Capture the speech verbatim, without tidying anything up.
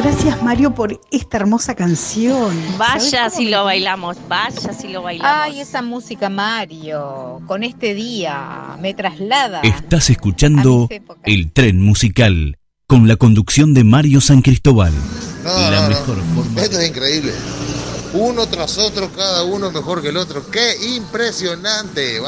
gracias Mario por esta hermosa canción. Vaya si lo bailamos, vaya si lo bailamos. Ay, esa música, Mario, con este día me traslada. Estás escuchando El Tren Musical, con la conducción de Mario San Cristóbal. No, la no, mejor no. forma. Esto es increíble. Uno tras otro, cada uno mejor que el otro. ¡Qué impresionante!